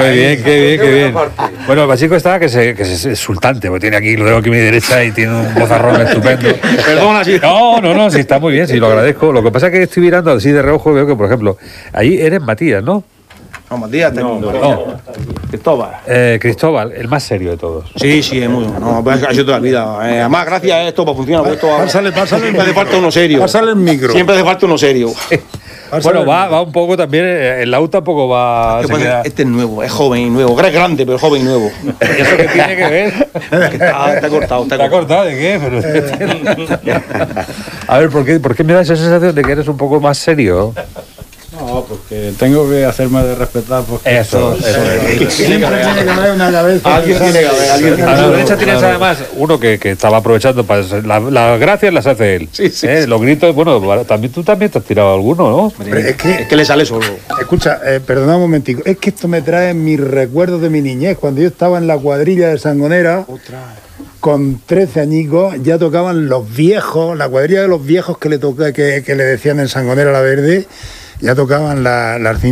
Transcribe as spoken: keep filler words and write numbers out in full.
Qué bien, qué bien, qué bien. Bueno, el Pachico está que, se, que es exultante, porque tiene aquí, lo tengo aquí a mi derecha y tiene un bozarrón estupendo. Perdona, sí. No, no, no, sí está muy bien, sí, lo agradezco. Lo que pasa es que estoy mirando así de reojo y veo que, por ejemplo, ahí eres Matías, ¿no? No, Matías, no, no, No. Cristóbal. Eh, Cristóbal, el más serio de todos. Sí, sí, es muy bueno. No, pues ha sido toda la vida. Eh, además, gracias a esto para funcionar. Esto, Pásale, pásale. siempre hace falta uno serio. Pásale el micro. Siempre hace falta uno serio. Bueno, va, va un poco también, el Lau tampoco va... ¿Qué se pasa? queda- Este es nuevo, es joven y nuevo. Es grande, pero joven y nuevo. ¿Y eso qué tiene que ver? Que está, está cortado, está ¿Te ha cortado. cortado de qué? Pero... A ver, ¿por qué, ¿por qué me da esa sensación de que eres un poco más serio? No, porque tengo que hacerme de respetar. Porque Eso, eso. Siempre tiene que haber una cabeza. Alguien tiene que haber, alguien tiene A que la haber. derecha tienes además uno que, que estaba aprovechando para la- las gracias las hace él. Sí, sí, ¿Eh? sí. Los gritos, bueno, también tú también te has tirado alguno, ¿no? Hombre, es que- Es que le sale solo. Escucha, eh, perdona un momentico. Es que esto me trae mis recuerdos de mi niñez. Cuando yo estaba en la cuadrilla de Sangonera, con trece añicos, ya tocaban los viejos, la cuadrilla de los viejos que le, toca, que, que le decían en Sangonera la Verde, ya tocaban la- las